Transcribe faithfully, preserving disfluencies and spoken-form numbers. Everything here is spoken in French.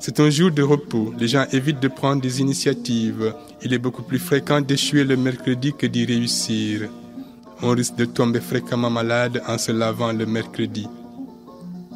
C'est un jour de repos. Les gens évitent de prendre des initiatives. Il est beaucoup plus fréquent d'échouer le mercredi que d'y réussir. On risque de tomber fréquemment malade en se lavant le mercredi.